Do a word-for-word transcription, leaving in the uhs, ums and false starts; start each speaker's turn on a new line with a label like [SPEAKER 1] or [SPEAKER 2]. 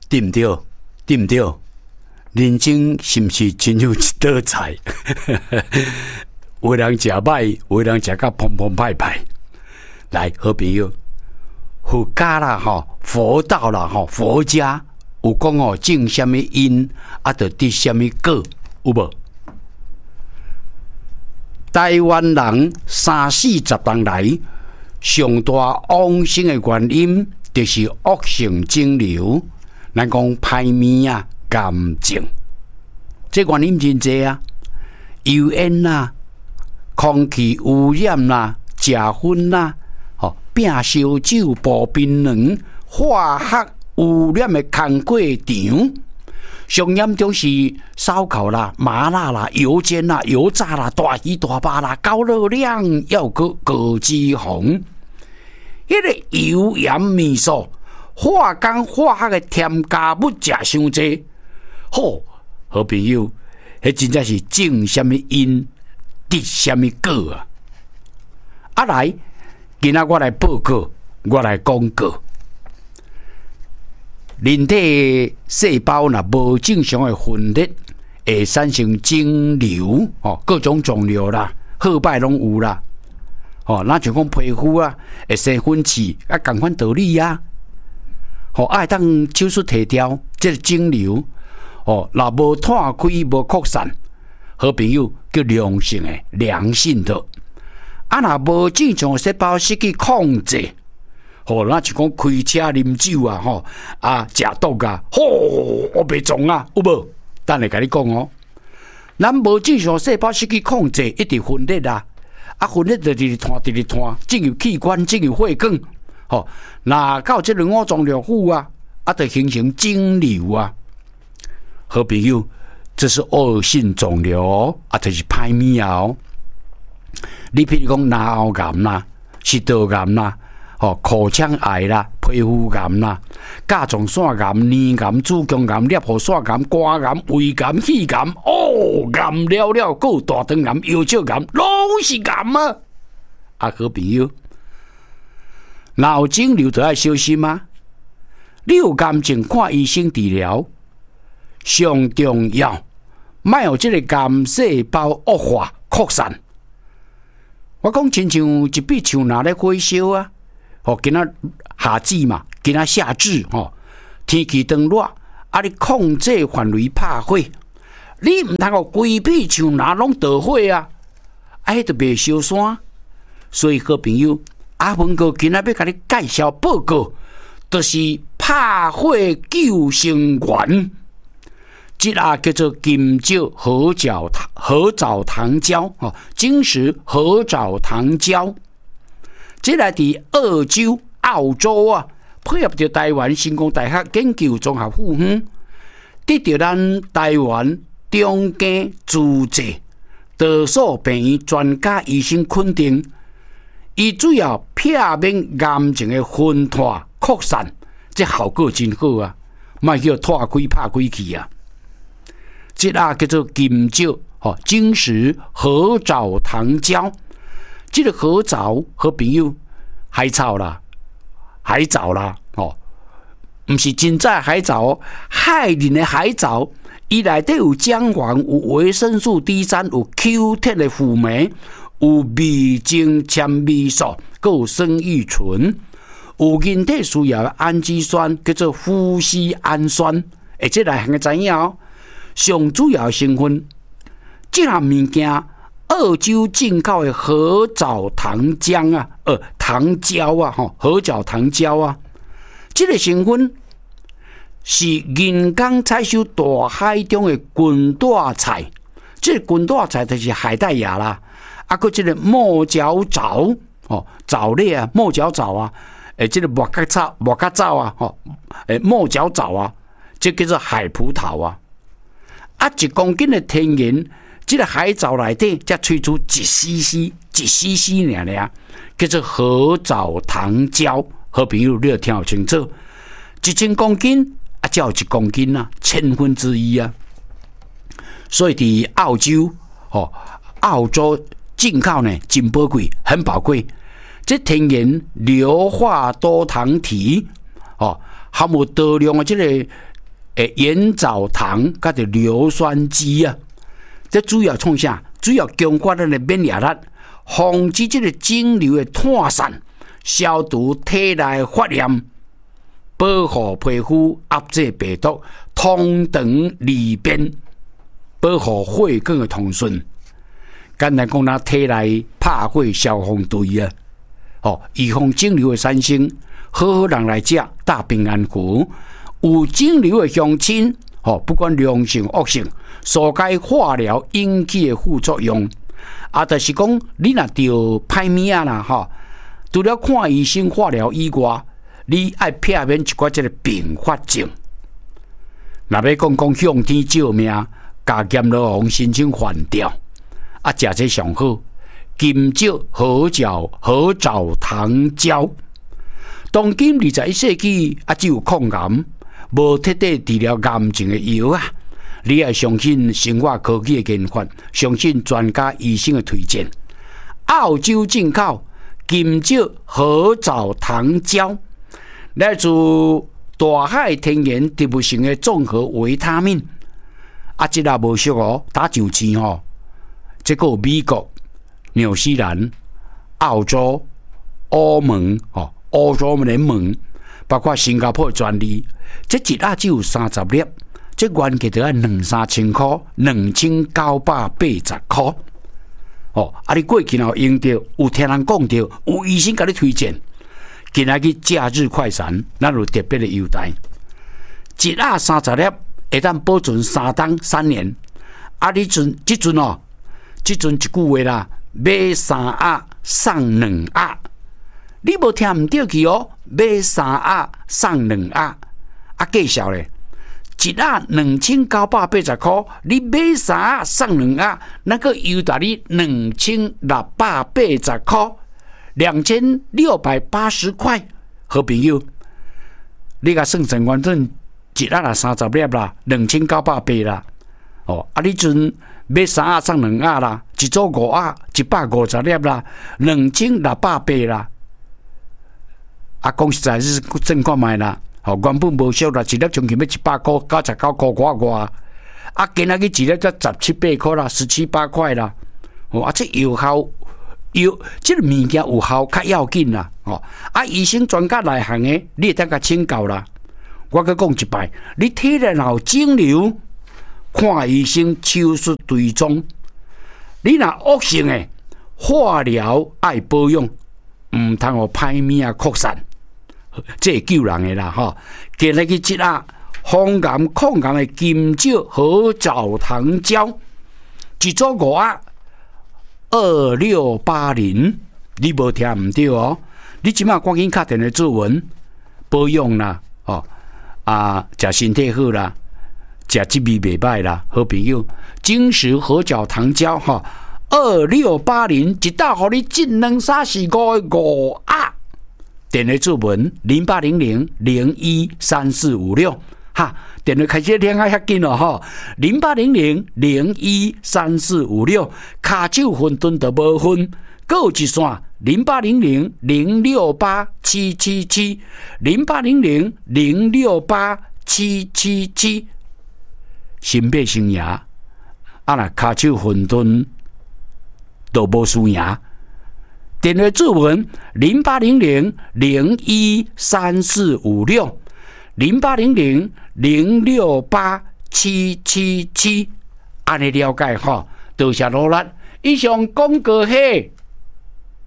[SPEAKER 1] 对唔对？对唔对？人生是不是真有一道菜？有人食歹，有人食甲澎澎湃湃。来，好朋友，佛家啦，吼，佛道啦，吼，佛家有讲哦，种什么因，啊，就得什么果，有无？台湾人三四十年来，上大往生的原因，就是恶性肿瘤。咱讲歹面啊，癌症，这原因真济啊，油烟啦、空气污染啦、食薰啦、吼、拼烧酒、步槟榔、化学污染的工过场。上严重是烧烤啦、麻辣啦、油煎啦、油炸啦、大鱼大肉啦、高热量，要个高脂肪，迄个油盐味素。化工化学的添加物食伤济，好，好朋友，迄真正是种什么因得什么果啊！啊来，今仔我来报告，我来讲告。人体细胞若无正常的分裂，会产生肿瘤，哦，各种肿瘤啦，好歹拢有啦，哦，那像讲皮肤啊，会生粉刺，啊，同款道理啊。哦，爱当手术提掉，这个肿瘤哦，若无摊开无扩散，好朋友叫良性的良性的。啊，若无正常细胞失去控制，哦，那就讲开车啉酒啊，吼啊食毒啊，吼我袂中啊，有无？等下甲你讲哦，咱无正常细胞失去控制，一直分裂啊，啊分裂就直直拖，直直拖，进入器官，进入血管。吼，那到这个五脏六腑啊，啊，就形成肿瘤啊。好朋友，这是恶性肿瘤啊，就是歹面哦。你譬如讲牙喉癌啦、食道癌啦、吼口腔癌啦、皮肤癌啦、甲状腺癌、黏癌、子宫癌、尿泡腺癌、肝癌、胃癌、肺癌，哦，癌了了，够大肠癌、腰椎癌，拢是癌啊！啊，好朋友。脑肿瘤就要小心啊！你有癌症看医生治疗，上重要，莫有这个癌细胞恶化扩散。我讲亲像一笔像拿咧火烧啊，吼，今仔夏至嘛，今仔夏至吼，天气当热，啊，你控制范围拍火，你唔通个规笔像拿拢着火啊，啊，迄就袂烧山。所以好朋友。阿文哥今仔要甲你介绍报告，就是拍火救生员，这啊叫做金蕉合藻糖合藻糖胶哦，金石合藻糖胶，这来伫澳洲、澳洲啊，配合着台湾成功大学研究综合附园，得到咱台湾中间资质多数病院专家医生肯定。伊主要避免癌症的分脱扩散，这效果真好啊！莫叫拖开拍开去啊！这啊叫做金蕉吼，金石合藻糖胶。这个合藻好朋友海草啦，海藻啦，哦，唔是真在海藻哦，海里的海藻，伊内底有姜黄，有维生素 D 三，有 Q 铁的辅酶。有味精纤维素，还有生育醇，有人体需要的氨基酸，叫做麩酰氨酸。而且来行知影哦，上主要成分，这项物件，澳洲进口的合藻糖浆啊，呃，糖胶啊，吼，合藻糖胶啊，这个成分是人工采收大海中的滚大菜，这个滚大菜就是海带芽啦。啊，佮这个莫角藻哦，藻类啊，莫角藻啊，诶，这个莫角草、莫角藻啊，吼，诶，莫角藻啊，这叫做海葡萄啊。啊，一公斤的天然，这个海藻内底才萃出一 C C， 一 C C 尔尔，叫做合藻糖胶。好朋友，你要听清楚，一千公斤啊，才有一公斤啊，千分之一啊。所以伫澳洲，哦，澳洲。进口呢，真宝贵，很宝贵。这天然硫化多糖体哦，含有大量的这个诶盐藻糖甲着硫酸酯啊，这主要创啥？主要强化咱的免疫力，防止这个肿瘤的扩散，消除体内发炎，保护皮肤压制病毒，通肠利便，保护血管的通顺。简单讲，咱体内拍火消防队啊，哦，预防肿瘤的产生，好好人来食大平安符。有肿瘤的乡亲，哦，不管良性恶性，疏解化疗引起的副作用，啊，就是讲你若得歹物啊啦，吼，除了看医生化疗以外，你爱避免一寡这个并发症。若要讲讲向天照命，加减罗红申请还掉，啊，食这上好，金蕉、合枣、合枣糖胶。当今二十一世纪啊，只有抗癌。无彻底治疗癌症的药啊！你要相信生化科技的研发，相信专家医生的推荐。澳洲进口金蕉合藻糖胶，来自大海天然植物性的综合维他命。啊，这也无俗哦，打上钱吼。这个美国、纽西兰、澳洲、欧盟吼，欧洲联盟，包括新加坡专利。这一盒只有三十粒，这原价就要两三千块，两千九百八十块。哦，啊，你过去有用到，有听人讲到，有医生给你推荐，今仔日假日快闪，咱有特别的优待，一盒三十粒，会当保存三档三年。啊，你阵即阵哦，即阵一句话啦，买三盒送两盒，你无听唔对去哦，买三盒送两盒。啊，介绍咧，一盒两千九百八十块，你买三盒送两盒，那个优待你两千六百八十块，两千六百八十块。好朋友，你甲算算，反正一盒啊三十粒啦，两千九百八啦。哦，啊，你阵买三盒送两盒啦，一组五盒，一百五十粒啦，两千六百八啦。啊，讲实在是真看卖啦。哦，原本无俗啦，一粒将近要一百块，九十九块外外。啊，今仔日一粒才十七八块啦，十七八块啦。哦，啊，这有效，有这个物件有效，较要紧啦。哦，啊，医生专家内行的，你会当甲请教啦。我佮讲一摆，你体内有肿瘤，看医生手术追踪。你若恶性的化疗爱保养，唔通互歹物啊扩散。这是救人的啦，哈！今日去一盒防癌抗癌的金蕉合藻糖胶，一组五盒，二六八零，你无听唔对哦！你即马赶紧打电话做文保养啦，哦啊，食身体好啦，食滋味袂歹啦，好朋友，金石合藻糖胶哈，二六八零，一打互你进两三四五的五盒。电话做文零八零零零一三四五六哈，电话开始听啊遐紧哦吼，零八零零零一三四五六，骹手分吨都无分，还有一线零八零零零六八七七七，零八零零零六八七七七，新北生涯啊啦，骹手分吨都无输赢。电话注文零八零零零一三四五六零八零零零六八七七七，安尼了解哈，多谢努力。以上广告嘿。